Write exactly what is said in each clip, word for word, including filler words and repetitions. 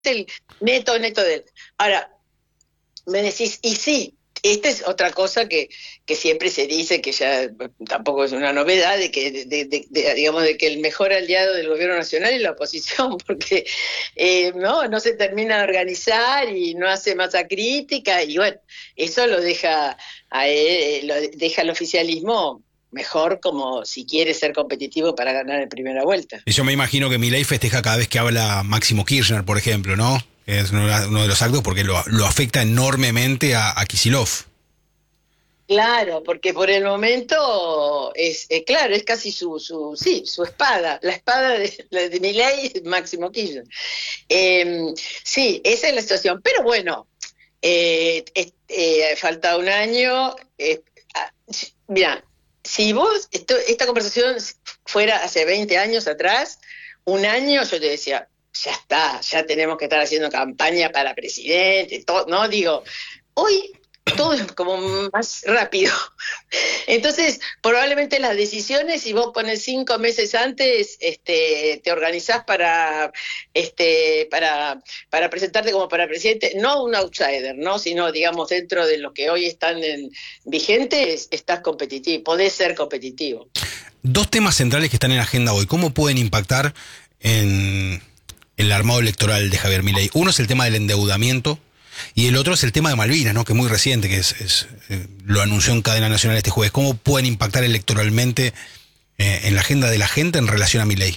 el neto, neto de él. Ahora, me decís, y sí, esta es otra cosa que, que siempre se dice, que ya tampoco es una novedad, de que, de, de, de, de, digamos, de que el mejor aliado del gobierno nacional es la oposición, porque eh, no, no se termina de organizar y no hace masa crítica, y bueno, eso lo deja, a él, lo deja al oficialismo mejor, como si quiere ser competitivo para ganar en primera vuelta. Y yo me imagino que Milei festeja cada vez que habla Máximo Kirchner, por ejemplo, ¿no? Es uno uno de los actos porque lo, lo afecta enormemente a, a Kicillof. Claro, porque por el momento es, eh, claro, es casi su, su, sí, su espada, la espada de, la de Milei es Máximo Kirchner. Eh, sí, esa es la situación, pero bueno, eh, es- eh, falta un año. Eh, ah, mira, si vos, esto, esta conversación fuera hace veinte años atrás, un año yo te decía, ya está, ya tenemos que estar haciendo campaña para presidente, todo, ¿no? Digo, hoy todo es como más rápido. Entonces, probablemente las decisiones, si vos pones cinco meses antes, este, te organizás para, este, para, para presentarte como para presidente, no un outsider, ¿no? Sino, digamos, dentro de los que hoy están en, vigentes, estás competitivo, podés ser competitivo. Dos temas centrales que están en la agenda hoy. ¿Cómo pueden impactar en el armado electoral de Javier Milei? Uno es el tema del endeudamiento y el otro es el tema de Malvinas, ¿no? Que es muy reciente, que es, es eh, lo anunció en cadena nacional este jueves. ¿Cómo pueden impactar electoralmente eh, en la agenda de la gente en relación a Milei?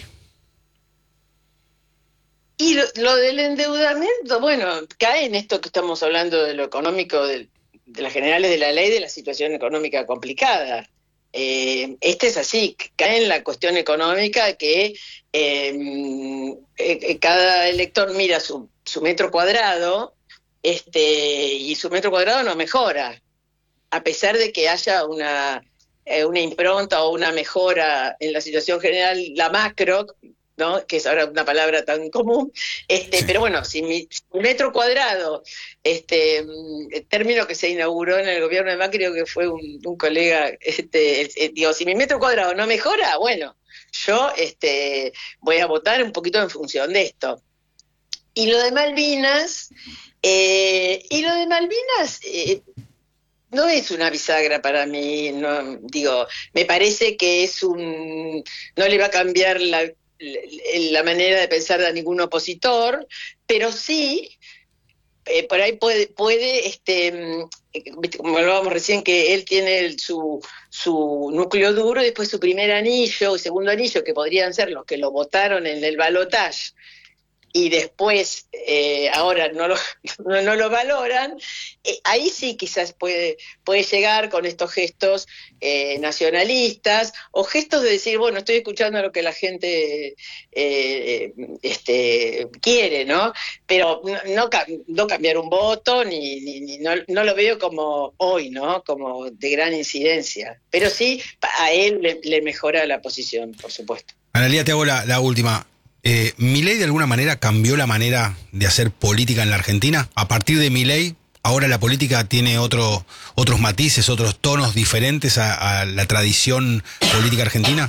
Y lo, lo del endeudamiento, bueno, cae en esto que estamos hablando de lo económico, de, de las generales de la ley, de la situación económica complicada. Eh, este es así, cae en la cuestión económica que eh, eh, cada elector mira su, su metro cuadrado, este, y su metro cuadrado no mejora, a pesar de que haya una, eh, una impronta o una mejora en la situación general, la macro, ¿no? Que es ahora una palabra tan común, este, Sí. pero bueno, si mi, si mi metro cuadrado, este, el término que se inauguró en el gobierno de Macri, creo que fue un, un colega, este, eh, digo, si mi metro cuadrado no mejora, bueno, yo este, voy a votar un poquito en función de esto. Y lo de Malvinas, eh, y lo de Malvinas, eh, no es una bisagra para mí, no, digo, me parece que es un, no le va a cambiar la, la manera de pensar de ningún opositor, pero sí, eh, por ahí puede, puede este, como hablábamos recién, que él tiene el, su, su núcleo duro y después su primer anillo y segundo anillo, que podrían ser los que lo votaron en el balotaje, y después eh, ahora no lo, no, no lo valoran, eh, ahí sí quizás puede, puede llegar con estos gestos eh, nacionalistas o gestos de decir, bueno, estoy escuchando lo que la gente eh, este, quiere, ¿no? Pero no, no, no cambiar un voto, ni, ni, ni no, no lo veo como hoy, ¿no? Como de gran incidencia. Pero sí, a él le, le mejora la posición, por supuesto. Analía, te hago la, la última. Eh, ¿Milei de alguna manera cambió la manera de hacer política en la Argentina? A partir de Milei, ahora la política tiene otro, otros matices, otros tonos diferentes a, a la tradición política argentina.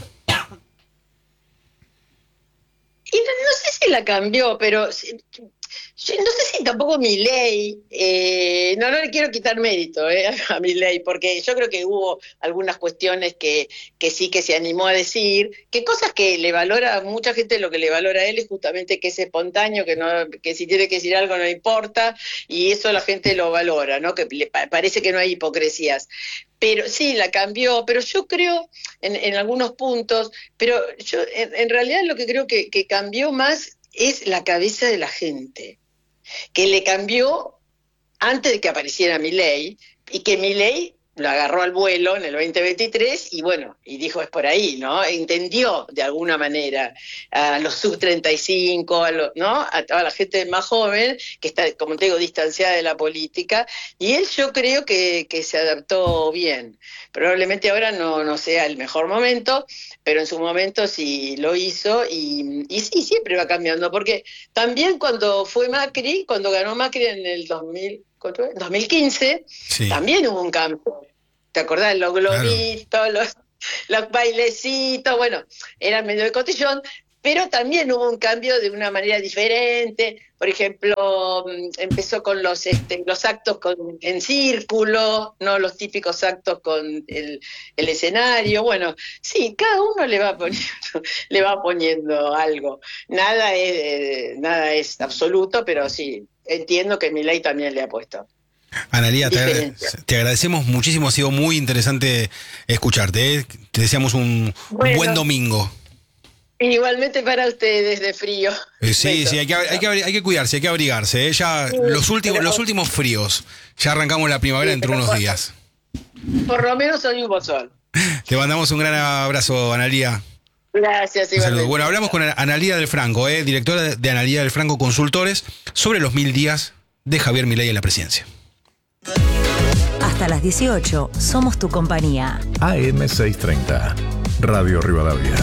Y no, no sé si la cambió, pero yo no sé si tampoco mi ley, eh, no, no le quiero quitar mérito eh, a mi ley, porque yo creo que hubo algunas cuestiones que, que sí que se animó a decir, que cosas que le valora, mucha gente lo que le valora a él es justamente que es espontáneo, que no, que si tiene que decir algo no importa, y eso la gente lo valora, ¿no? Que le parece que no hay hipocresías. Pero sí, la cambió, pero yo creo en, en algunos puntos, pero yo en, en realidad lo que creo que, que cambió más es la cabeza de la gente, que le cambió antes de que apareciera Milei, y que Milei lo agarró al vuelo en el veinte veintitrés y bueno, y dijo es por ahí, ¿no? Entendió de alguna manera a los sub treinta y cinco, a lo, ¿no? A toda la gente más joven que está, como te digo, distanciada de la política, y él yo creo que, que se adaptó bien. Probablemente ahora no, no sea el mejor momento, pero en su momento sí lo hizo, y, y sí, siempre va cambiando, porque también cuando fue Macri, cuando ganó Macri en el dos mil, dos mil quince, Sí, también hubo un cambio. ¿Te acordás? Los claro. globitos, los, los bailecitos, bueno, eran medio de cotillón, pero también hubo un cambio de una manera diferente. Por ejemplo, empezó con los este, los actos con, en círculo, no los típicos actos con el, el escenario. Bueno, sí, cada uno le va poniendo, le va poniendo algo. Nada es, nada es absoluto, pero sí, entiendo que Milei también le ha puesto. Analía, te, te agradecemos muchísimo, ha sido muy interesante escucharte, ¿eh? Te deseamos un, bueno, un buen domingo. Igualmente para ustedes, de frío. Eh, sí, Beso. sí, hay que, hay, que, hay que cuidarse, hay que abrigarse, ¿eh? Ya sí, los últimos, pero, los últimos fríos, ya arrancamos la primavera sí, dentro de unos por, días. Por lo menos hoy hubo sol. Te mandamos un gran abrazo, Analía. Gracias, igualmente. Bueno, hablamos con Analía del Franco, ¿eh? directora de Analía del Franco Consultores, sobre los mil días de Javier Milei en la presidencia. Hasta las dieciocho, somos tu compañía. A M seiscientos treinta, Radio Rivadavia.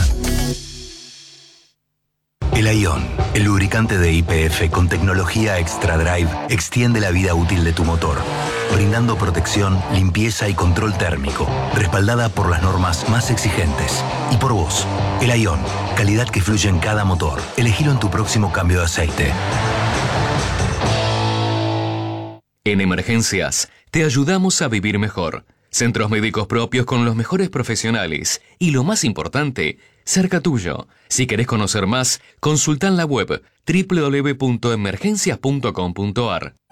El Ion, el lubricante de Y P F con tecnología Extra Drive, extiende la vida útil de tu motor, brindando protección, limpieza y control térmico, respaldada por las normas más exigentes. Y por vos, el Ion, calidad que fluye en cada motor. Elegilo en tu próximo cambio de aceite. En emergencias, te ayudamos a vivir mejor. Centros médicos propios con los mejores profesionales. Y lo más importante, cerca tuyo. Si querés conocer más, consulta en la web doble u doble u doble u punto emergencias punto com punto a r.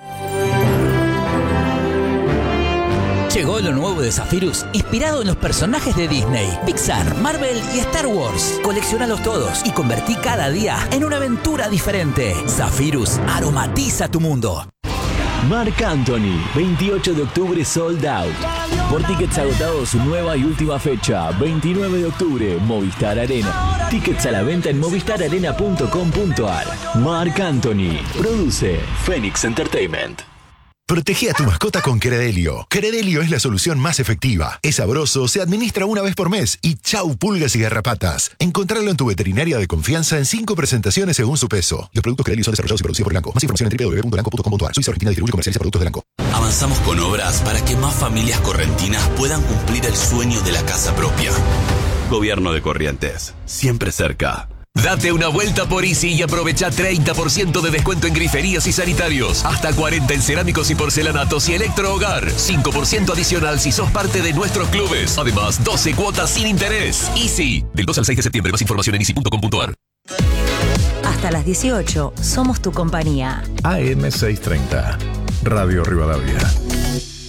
Llegó lo nuevo de Zephyrus, inspirado en los personajes de Disney, Pixar, Marvel y Star Wars. Colecciónalos todos y convertí cada día en una aventura diferente. Zephyrus aromatiza tu mundo. Marc Anthony, veintiocho de octubre sold out. Por tickets agotados, su nueva y última fecha, veintinueve de octubre, Movistar Arena. Tickets a la venta en movistar arena punto com punto a r. Marc Anthony, produce Phoenix Entertainment. Protege a tu mascota con Credelio. Credelio es la solución más efectiva. Es sabroso, se administra una vez por mes y chau pulgas y garrapatas. Encontralo en tu veterinaria de confianza en cinco presentaciones según su peso. Los productos Credelio son desarrollados y producidos por Elanco. Más información en doble u doble u doble u punto elanco punto com punto a r. Suiza Argentina distribuye y comercializa productos de Elanco. Avanzamos con obras para que más familias correntinas puedan cumplir el sueño de la casa propia. Gobierno de Corrientes, siempre cerca. Date una vuelta por Easy y aprovecha treinta por ciento de descuento en griferías y sanitarios. Hasta cuarenta en cerámicos y porcelanatos y electrohogar. cinco por ciento adicional si sos parte de nuestros clubes. Además, doce cuotas sin interés. Easy. Del dos al seis de septiembre. Más información en easy punto com punto a r. Hasta las dieciocho, somos tu compañía. A M seiscientos treinta, Radio Rivadavia.